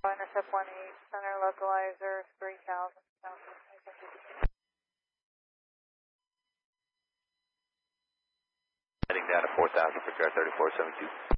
Intercept 18, center localizer 3000. Heading down to 4000 for car 3472.